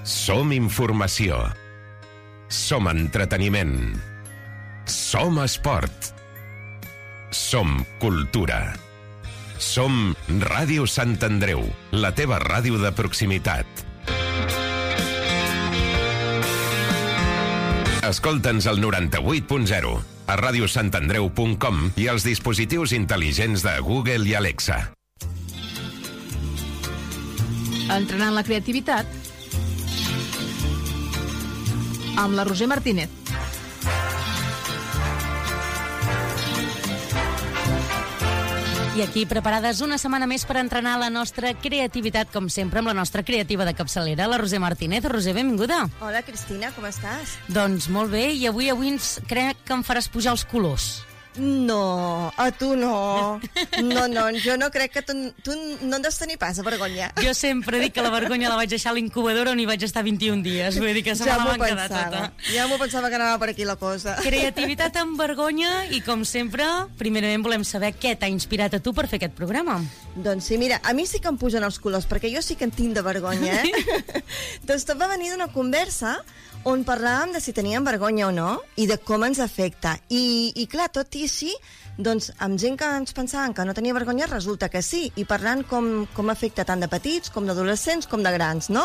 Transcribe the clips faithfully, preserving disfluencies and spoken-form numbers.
Som informació. Som entreteniment. Som esport. Som cultura. Som Ràdio Sant Andreu, la teva ràdio de proximitat. Escolta'ns al noranta-vuit punt zero, a radiosantandreu punt com i als dispositius intel·ligents de Google i Alexa. Entrenant la creativitat amb la Roser Martínez. I aquí preparades una setmana més per entrenar la nostra creativitat, com sempre, amb la nostra creativa de capçalera, la Roser Martínez. Roser, benvinguda. Hola, Cristina, com estàs? Doncs molt bé, i avui avui ens crec que em faràs pujar els colors. No, a tu no. No, no, jo no crec que tu, tu no en deus tenir pas a vergonya. Jo sempre dic que la vergonya la vaig deixar a l'incubadora on hi vaig estar vint-i-un dies. Vull dir que se ja me la van quedar tota. Ja m'ho pensava que anava per aquí la cosa. Creativitat amb vergonya i, com sempre, primerament volem saber què t'ha inspirat a tu per fer aquest programa. Doncs sí, mira, a mi sí que em pugen els colors, perquè jo sí que en tinc de vergonya, eh? Doncs tot va venir d'una conversa on parlàvem de si teníem vergonya o no i de com ens afecta. I, i clar, tot i així, doncs amb gent que ens pensaven que no tenia vergonya, resulta que sí, i parlant com, com afecta tant de petits, com d'adolescents, com de grans, no?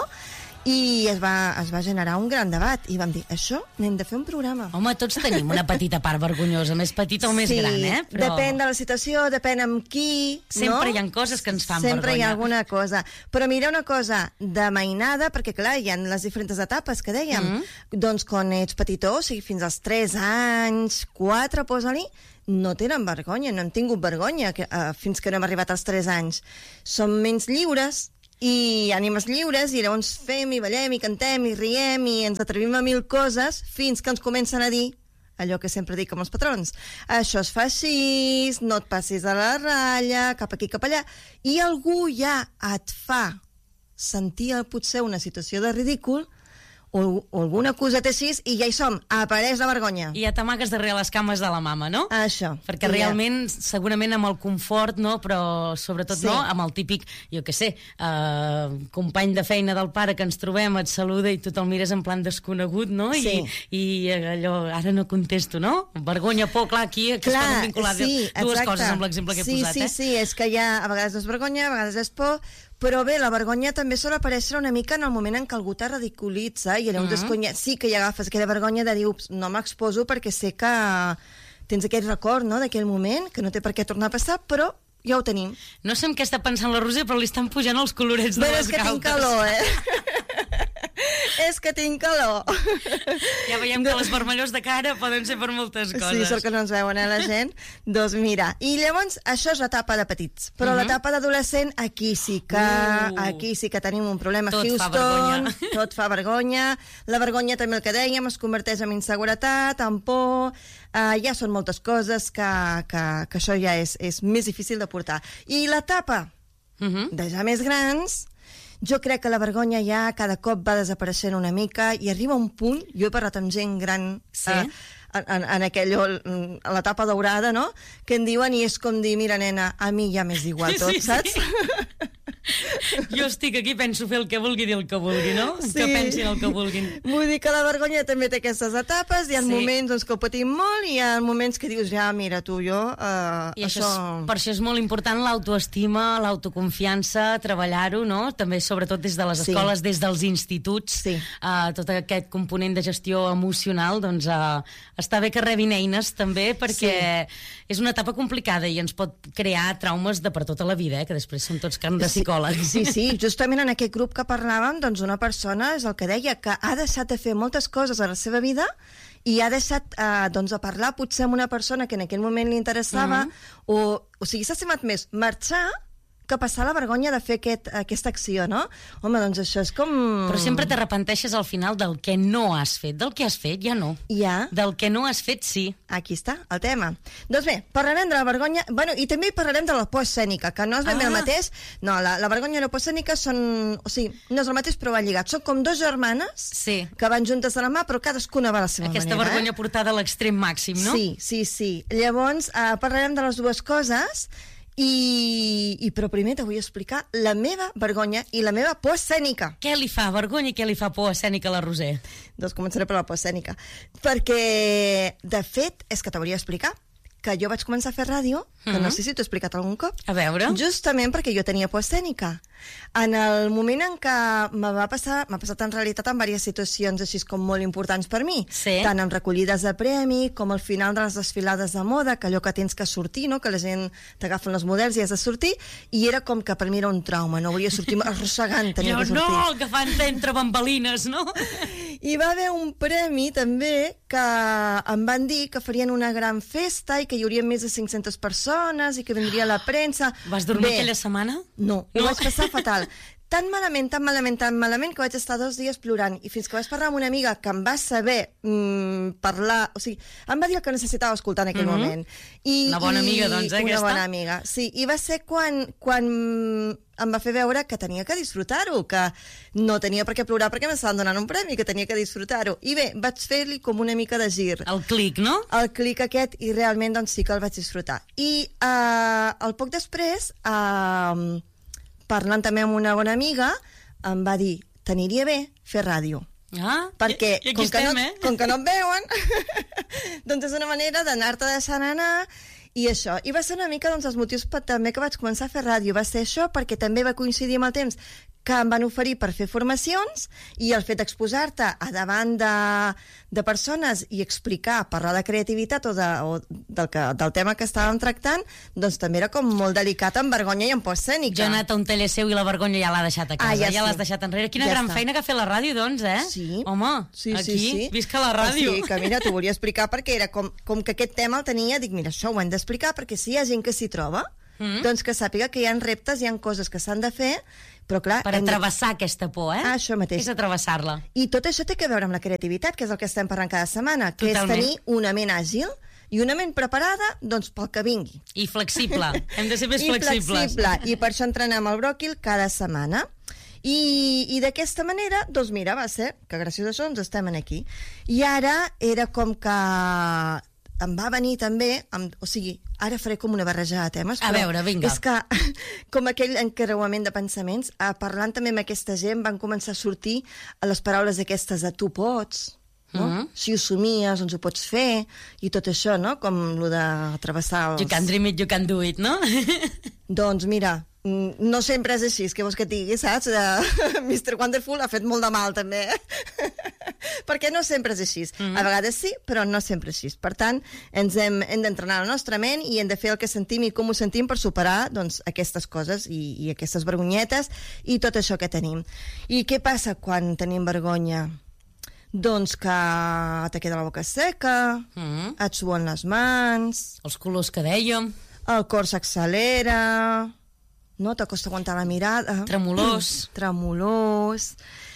I es va, es va generar un gran debat i vam dir, això n'hem de fer un programa. Home, tots tenim una petita part vergonyosa, més petita o més sí, gran, eh? Però depèn de la situació, depèn amb qui, sempre no? Hi ha coses que ens fan sempre vergonya. Sempre hi ha alguna cosa. Però mira una cosa, de mainada, perquè clar, hi ha les diferents etapes que dèiem, mm-hmm. doncs quan ets petitó, o sigui, fins als tres anys, quatre, posa-li, no tenen vergonya, no hem tingut vergonya que, uh, fins que no hem arribat als tres anys. Som menys lliures, i ànimes lliures, i llavors fem i ballem i cantem i riem i ens atrevim a mil coses fins que ens comencen a dir allò que sempre dic amb els patrons, això es fa així, no et passis a la ratlla, cap aquí, cap allà, i algú ja et fa sentir potser una situació de ridícul o, o alguna coseta així, i ja hi som, apareix la vergonya. I ja t'amagues darrere les cames de la mama, no? Això. Perquè realment, ja. segurament amb el confort, no? Però sobretot sí. no, amb el típic, jo què sé, uh, company de feina del pare que ens trobem, et saluda i tu te'l mires en plan desconegut, no? Sí. I, i allò, ara no contesto, no? Vergonya, por, clar, aquí que clar, es poden vincular sí, dues exacte. coses amb l'exemple que he sí, posat, sí, eh? Sí, sí, és que ja a vegades és vergonya, a vegades és por, però bé, la vergonya també sol aparèixer una mica en el moment en què algú t'ha ridiculitza i llavors uh-huh. desconya... sí que hi agafes aquella vergonya de dir, ups, no m'exposo perquè sé que tens aquell record, no?, d'aquell moment, que no té per què tornar a passar, però ja ho tenim. No sé en què està pensant la Roser, però li estan pujant els colorets de bé, les és que galtes. tinc calor, eh? És que tinc calor. Ja veiem que les vermellors de cara poden ser per moltes coses. Sí, sort que no ens veuen, eh, la gent. Doncs mira, i llavors això és l'etapa de petits, però uh-huh. l'etapa d'adolescent, aquí sí que uh. aquí sí que tenim un problema. Tot Houston, fa vergonya. Tot fa vergonya. La vergonya també, el que dèiem, es converteix en inseguretat, en por. Uh, ja són moltes coses que, que, que això ja és, és més difícil de portar. I l'etapa uh-huh. de ja més grans, jo crec que la vergonya ja cada cop va desapareixent una mica i arriba un punt, jo he parlat amb gent gran sí? eh, en, en aquell, a l'etapa daurada, no?, que en diuen i és com dir, mira nena, a mi ja m'és igual tot, sí, saps? Sí. Jo estic aquí, penso fer el que vulgui, dir el que vulgui, no? Sí. Que pensin el que vulguin. Vull dir que la vergonya també té aquestes etapes, hi ha sí. moments doncs, que ho patim molt i hi ha moments que dius, ja, mira, tu, jo... Uh, I això això... és, per això és molt important l'autoestima, l'autoconfiança, treballar-ho, no? També, sobretot, des de les sí. escoles, des dels instituts, sí. uh, tot aquest component de gestió emocional, doncs uh, està bé que rebin eines, també, perquè sí. és una etapa complicada i ens pot crear traumes de per tota la vida, eh? Que després som tots carn de psicòleg. Sí, sí, justament en aquest grup que parlàvem, doncs una persona és el que deia, que ha deixat de fer moltes coses a la seva vida i ha deixat eh, doncs, a parlar potser amb una persona que en aquell moment li interessava, uh-huh. o, o sigui, s'ha estimat més marxar que passar la vergonya de fer aquest, aquesta acció, no? Home, doncs això és com... Però sempre t'arrepenteixes al final del que no has fet. Del que has fet, ja no. Ja. Del que no has fet, sí. Aquí està, el tema. Doncs bé, parlarem de la vergonya... Bueno, i també parlarem de la por escènica, que no és ben bé ah. el mateix. No, la, la vergonya i la por escènica són... O sigui, no és el mateix, però va lligat. Són com dos germanes sí. que van juntes de la mà, però cadascuna va a la seva Aquesta manera. Aquesta vergonya eh? portada a l'extrem màxim, no? Sí, sí, sí. Llavors, eh, parlarem de les dues coses. I, i però primer t'ho vull explicar la meva vergonya i la meva por escènica. Què li fa vergonya i què li fa por escènica a la Roser? Doncs començaré per la por escènica. Perquè, de fet, és que t'hauria d'explicar que jo vaig començar a fer ràdio, que mm-hmm. no sé si t'ho he explicat algun cop. A veure. Justament perquè jo tenia por escènica. En el moment en què me va passar, m'ha passat en realitat en diverses situacions així com molt importants per mi. Sí. Tant en recollides de premi, com al final de les desfilades de moda, que allò que tens que sortir, no? Que la gent t'agafen els models i has de sortir, i era com que per mi era un trauma, no volia sortir arrossegant, tenia que sortir. No, que fan entre bambalines, no? I va haver un premi també que em van dir que farien una gran festa i que hi hauria més de cinc-centes persones i que vindria la premsa. Vas dormir Bé, aquella setmana? No, no, ho vaig passar fatal. Tan malament, tan malament, tan malament que vaig estar dos dies plorant i fins que vaig parlar amb una amiga que em va saber mm, parlar, o sigui, em va dir el que necessitava escoltar en aquell mm-hmm. moment. I, una bona amiga, doncs, eh, una aquesta? Una bona amiga, sí. I va ser quan, quan em va fer veure que tenia que disfrutar-ho, que no tenia per què plorar perquè m'estaven donant un premi, que tenia que disfrutar-ho. I bé, vaig fer-li com una mica de gir. El clic, no? El clic aquest, i realment doncs sí que el vaig disfrutar. I uh, el poc després... Uh, parlant també amb una bona amiga, em va dir, t'aniria bé fer ràdio. Ah, perquè i, i com, estem, que no, eh? com que no et veuen, doncs és una manera d'anar-te deixant anar, i això. I va ser una mica doncs, els motius per, també que vaig començar a fer ràdio. Va ser això, perquè també va coincidir amb el temps que em van oferir per fer formacions, i el fet d'exposar-te a davant de, de persones i explicar, parlar de creativitat o, de, o del, que, del tema que estàvem tractant, doncs també era com molt delicat, amb vergonya i amb por escènica. Jo he anat a un taller seu i la vergonya ja l'ha deixat a casa, ah, ja, ja sí. l'has deixat enrere. Quina ja gran està. feina que ha fet la ràdio, doncs, eh? Sí. Home, sí, aquí, sí, sí. visca la ràdio. Sí, que mira, t'ho volia explicar perquè era com, com que aquest tema el tenia, dic, mira, això ho hem d'explicar perquè si hi ha gent que s'hi troba, mm. doncs que sàpiga que hi ha reptes, hi ha coses que s'han de fer, però clar... Per atravessar de... aquesta por, eh? Ah, això mateix. És atravessar-la. I tot això té que veure amb la creativitat, que és el que estem parlant cada setmana, que Totalment. és tenir una ment àgil i una ment preparada, doncs, pel que vingui. I flexible. Hem de ser més I flexibles. flexible. I per això entrenem el bròquil cada setmana. I, i d'aquesta manera, doncs mira, va ser que gràcies a això ens estem aquí. I ara era com que em va venir també, amb, o sigui, ara faré com una barreja de temes, a veure, vinga. És que, com aquell encreuament de pensaments, eh, parlant també amb aquesta gent, van començar a sortir a les paraules aquestes de tu pots, no? Mm-hmm. Si ho somies, doncs ho pots fer, i tot això, no? Com lo de travessar els... You can dream it, you can do it, no? Doncs mira, no sempre és així, és que vols que et digui, saps? Uh, mister Wonderful ha fet molt de mal, també. Perquè no sempre és així. Mm-hmm. A vegades sí, però no sempre és així. Per tant, ens hem, hem d'entrenar la nostra ment i hem de fer el que sentim i com ho sentim per superar doncs, aquestes coses i, i aquestes vergonyetes i tot això que tenim. I què passa quan tenim vergonya? Doncs que te queda la boca seca, mm-hmm. et suen les mans... Els colors que dèiem... El cor s'accelera, no? Te costa aguantar la mirada. Tremolós. Tremolós.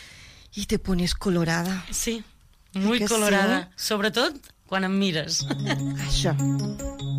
I te pones colorada. Sí, muy colorada. Sí? Sobretot quan em mires. Això.